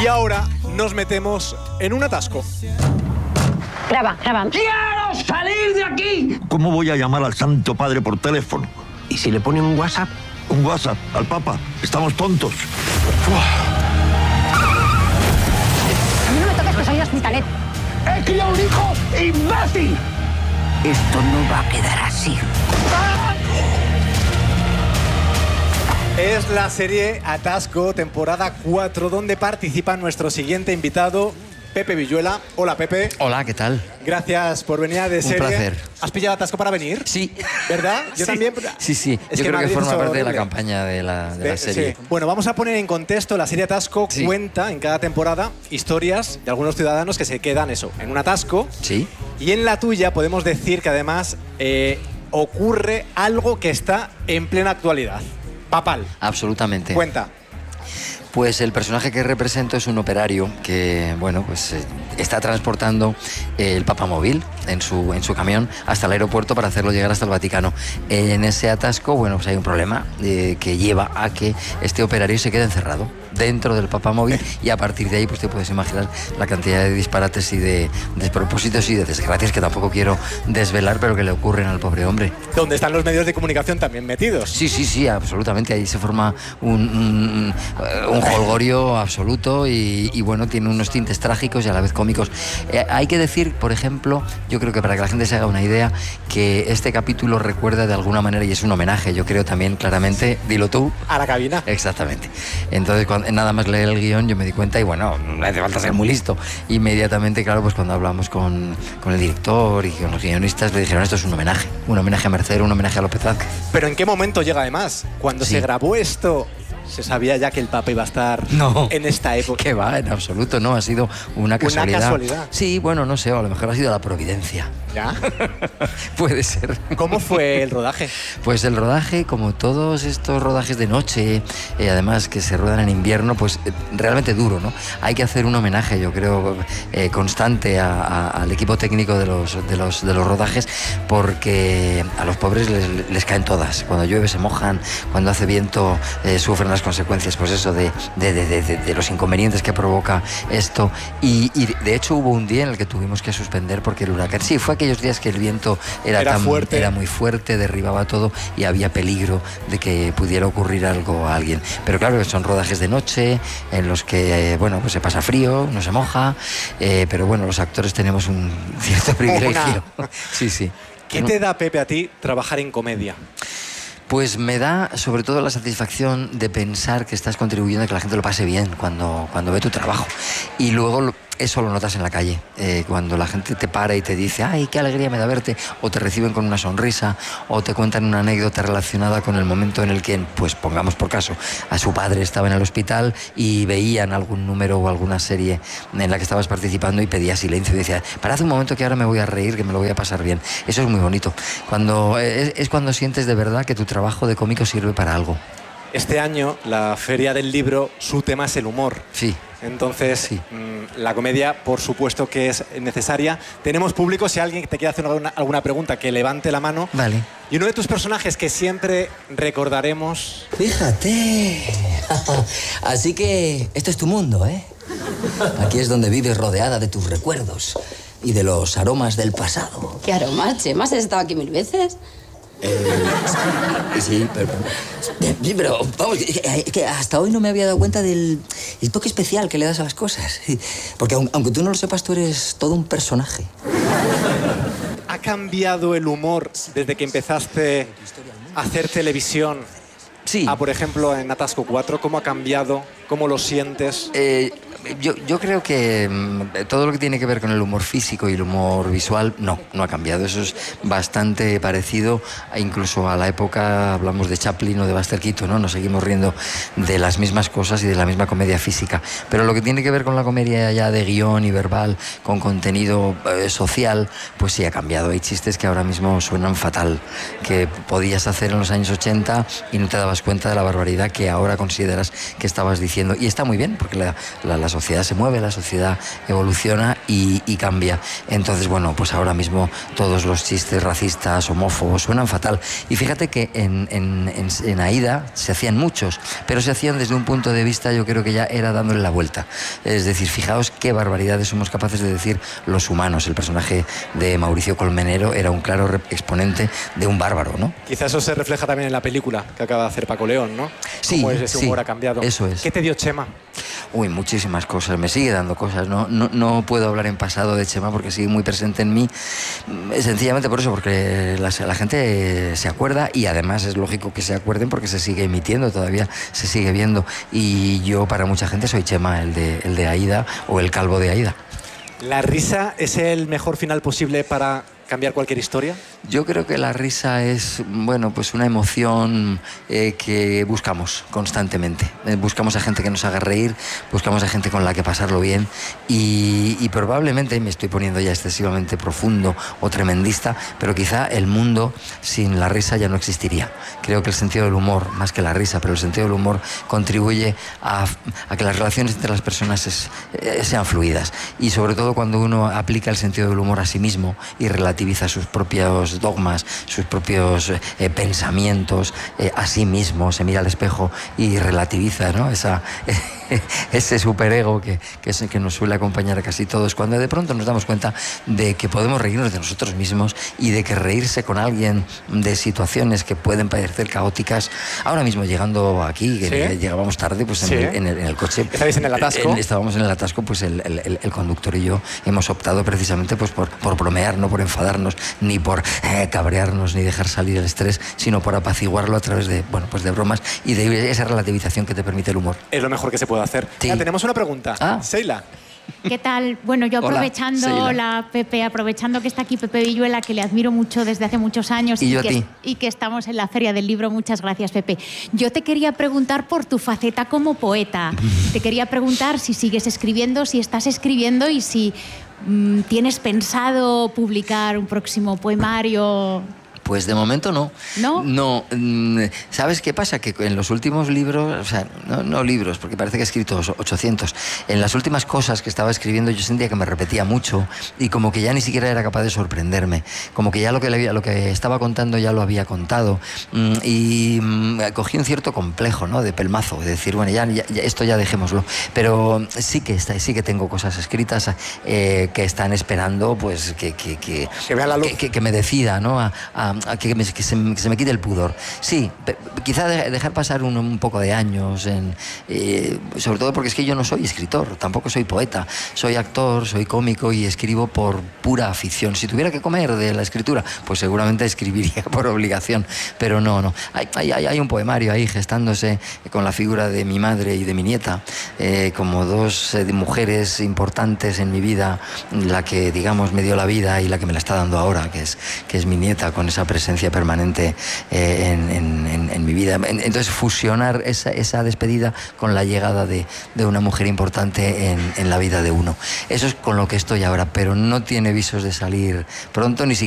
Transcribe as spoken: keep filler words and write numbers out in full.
Y ahora nos metemos en un atasco. Graba, graba. ¡Quiero salir de aquí! ¿Cómo voy a llamar al Santo Padre por teléfono? ¿Y si le ponen un WhatsApp? Un WhatsApp al Papa. Estamos tontos. A mí no me toques que soy hospitalet. ¡He criado un hijo imbécil! Esto no va a quedar así. Es la serie Atasco, temporada cuatro, donde participa nuestro siguiente invitado, Pepe Villuela. Hola, Pepe. Hola, ¿qué tal? Gracias por venir a de serie. Un placer. ¿Has pillado atasco para venir? Sí. ¿Verdad? Yo sí. también. Sí, sí. Es Yo que creo que Madrid forma es parte de la horrible. campaña de la, de De- la serie. sí. Bueno, vamos a poner en contexto. La serie Atasco Sí. cuenta en cada temporada historias de algunos ciudadanos que se quedan eso, en un atasco. Sí. Y en la tuya podemos decir que además eh, ocurre algo que está en plena actualidad. Papal. Absolutamente. Cuenta. Pues el personaje que represento es un operario que, bueno, pues eh, está transportando eh, el papamóvil en su, en su camión hasta el aeropuerto para hacerlo llegar hasta el Vaticano. En ese atasco, bueno, pues hay un problema eh, que lleva a que este operario se quede encerrado dentro del papamóvil y a partir de ahí pues te puedes imaginar la cantidad de disparates y de despropósitos y de desgracias que tampoco quiero desvelar, pero que le ocurren al pobre hombre. Donde están los medios de comunicación también metidos. Sí, sí, sí, absolutamente. Ahí se forma un, un, un jolgorio absoluto y, y, bueno, tiene unos tintes trágicos y a la vez cómicos. Eh, hay que decir, por ejemplo, yo creo que para que la gente se haga una idea, que este capítulo recuerda de alguna manera, y es un homenaje, yo creo también claramente, dilo tú. A la cabina. Exactamente. Entonces, cuando, nada más leer el guión, yo me di cuenta y bueno, no hace falta ser muy listo. Inmediatamente, claro, pues cuando hablamos con, con el director y con los guionistas, le dijeron, esto es un homenaje. Un homenaje a Mercero, un homenaje a López Vázquez. Pero ¿en qué momento llega además? Cuando Sí. se grabó esto, ¿se sabía ya que el Papa iba a estar No. en esta época? Que va, en absoluto, no, ha sido una casualidad. casualidad. Sí, bueno, no sé, o a lo mejor ha sido la providencia. ¿Ya? Puede ser. ¿Cómo fue el rodaje? Pues el rodaje, como todos estos rodajes de noche, eh, además que se ruedan en invierno, pues eh, realmente duro, ¿no? Hay que hacer un homenaje, yo creo, eh, constante a, a, al equipo técnico de los, de, los, de los rodajes, porque a los pobres les, les caen todas. Cuando llueve se mojan, cuando hace viento eh, sufren las consecuencias, pues eso, de, de, de, de, de, de los inconvenientes que provoca esto. Y, y de hecho hubo un día en el que tuvimos que suspender porque el huracán, sí, fue aquellos días que el viento era, Era tan fuerte. era muy fuerte, derribaba todo y había peligro de que pudiera ocurrir algo a alguien. Pero claro, son rodajes de noche en los que, eh, bueno, pues se pasa frío, no se moja, eh, pero bueno, los actores tenemos un cierto privilegio. Sí, sí. ¿Qué te da, Pepe, a ti trabajar en comedia? Pues me da sobre todo la satisfacción de pensar que estás contribuyendo a que la gente lo pase bien cuando, cuando ve tu trabajo. Y luego lo, eso lo notas en la calle, eh, cuando la gente te para y te dice, ay, qué alegría me da verte, o te reciben con una sonrisa, o te cuentan una anécdota relacionada con el momento en el que, pues pongamos por caso, a su padre estaba en el hospital y veían algún número o alguna serie en la que estabas participando y pedía silencio y decía, parad un momento que ahora me voy a reír, que me lo voy a pasar bien. Eso es muy bonito. Cuando, es, es cuando sientes de verdad que tu trabajo de cómico sirve para algo. Este año, la Feria del Libro, su tema es el humor. Sí. Entonces, Sí. mmm, la comedia, por supuesto que es necesaria. Tenemos público, si alguien te quiere hacer alguna, alguna pregunta, que levante la mano. Vale. Y uno de tus personajes que siempre recordaremos... Fíjate. Así que esto es tu mundo, ¿eh? Aquí es donde vives rodeada de tus recuerdos y de los aromas del pasado. ¿Qué aroma, Chema? ¿Has estado aquí mil veces? Eh, sí, pero, pero, pero vamos, que, que hasta hoy no me había dado cuenta del el toque especial que le das a las cosas. Porque aun- aunque tú no lo sepas, tú eres todo un personaje. ¿Ha cambiado el humor desde que empezaste a hacer televisión? Sí. A, por ejemplo, en Atasco cuatro, ¿cómo ha cambiado? ¿Cómo lo sientes? Eh, yo, yo creo que mm, todo lo que tiene que ver con el humor físico y el humor visual, no, no ha cambiado. Eso es bastante parecido, a incluso a la época, hablamos de Chaplin o de Buster Keaton, ¿no? Nos seguimos riendo de las mismas cosas y de la misma comedia física. Pero lo que tiene que ver con la comedia ya de guión y verbal, con contenido eh, social, pues sí ha cambiado. Hay chistes que ahora mismo suenan fatal, que podías hacer en los años ochenta y no te dabas cuenta de la barbaridad que ahora consideras que estabas diciendo diciendo. Y está muy bien, porque la, la, la sociedad se mueve, la sociedad evoluciona y, y cambia. Entonces, bueno, pues ahora mismo todos los chistes racistas, homófobos, suenan fatal. Y fíjate que en, en, en, en Aída se hacían muchos, pero se hacían desde un punto de vista, yo creo que ya era dándole la vuelta. Es decir, fijaos qué barbaridades somos capaces de decir los humanos. El personaje de Mauricio Colmenero era un claro exponente de un bárbaro, ¿no? Quizás eso se refleja también en la película que acaba de hacer Paco León, ¿no? Sí, Cómo ese humor sí, ha cambiado. eso es. ¿Qué te dio Chema? Uy, muchísimas cosas, me sigue dando cosas, ¿no? No, no puedo hablar en pasado de Chema porque sigue muy presente en mí, sencillamente por eso, porque la, la gente se acuerda y además es lógico que se acuerden porque se sigue emitiendo, todavía se sigue viendo, y yo para mucha gente soy Chema, el de, el de Aída o el calvo de Aída. ¿La risa es el mejor final posible para cambiar cualquier historia? Yo creo que la risa es, bueno, pues una emoción eh, que buscamos constantemente. Eh, buscamos a gente que nos haga reír, buscamos a gente con la que pasarlo bien y, y probablemente, me estoy poniendo ya excesivamente profundo o tremendista, pero quizá el mundo sin la risa ya no existiría. Creo que el sentido del humor, más que la risa, pero el sentido del humor contribuye a, a que las relaciones entre las personas es, eh, sean fluidas. Y sobre todo cuando uno aplica el sentido del humor a sí mismo y relativiza sus propios dogmas, sus propios eh, pensamientos eh, a sí mismo, se mira al espejo y relativiza, ¿no? Esa, eh, ese superego que, que, es, que nos suele acompañar a casi todos, cuando de pronto nos damos cuenta de que podemos reírnos de nosotros mismos y de que reírse con alguien de situaciones que pueden parecer caóticas. Ahora mismo llegando aquí, que ¿sí? llegábamos tarde, pues en, ¿sí? el, en, el, en el coche. ¿Estáis en el atasco? En, estábamos en el atasco, pues el, el, el conductor y yo hemos optado precisamente pues por, por bromear, no por enfadarnos, ni por eh, cabrearnos, ni dejar salir el estrés, sino por apaciguarlo a través de, bueno, pues de bromas y de esa relativización que te permite el humor. Es lo mejor que se puede hacer. Sí. Ya, tenemos una pregunta. Ah. Seila. ¿Qué tal? Bueno, yo aprovechando, Hola, la Pepe, aprovechando que está aquí Pepe Villuela, que le admiro mucho desde hace muchos años y, y, yo que, a ti. y que estamos en la Feria del Libro. Muchas gracias, Pepe. Yo te quería preguntar por tu faceta como poeta. Te quería preguntar si sigues escribiendo, si estás escribiendo y si mmm, tienes pensado publicar un próximo poemario. Pues de momento no. ¿No? No. ¿Sabes qué pasa? Que en los últimos libros, o sea, no, no libros, porque parece que he escrito ochocientos, en las últimas cosas que estaba escribiendo yo sentía que me repetía mucho y como que ya ni siquiera era capaz de sorprenderme, como que ya lo que, le había, lo que estaba contando ya lo había contado y cogí un cierto complejo, ¿no? De pelmazo, de decir, bueno, ya, ya esto ya dejémoslo. Pero sí que, está, sí que tengo cosas escritas eh, que están esperando pues que, que, que, que, vea la luz. que, que, que me decida, ¿no? a, a A que, me, que, se, que se me quite el pudor. Sí, quizá de, dejar pasar un, un poco de años, en, eh, sobre todo porque es que yo no soy escritor, tampoco soy poeta, soy actor, soy cómico y escribo por pura afición. Si tuviera que comer de la escritura, pues seguramente escribiría por obligación, pero no, no. Hay, hay, hay un poemario ahí gestándose con la figura de mi madre y de mi nieta, eh, como dos eh, mujeres importantes en mi vida, la que, digamos, me dio la vida y la que me la está dando ahora, que es, que es mi nieta, con esa presencia permanente eh, en, en, en mi vida. Entonces, fusionar esa, esa despedida con la llegada de, de una mujer importante en, en la vida de uno. Eso es con lo que estoy ahora, pero no tiene visos de salir pronto, ni siquiera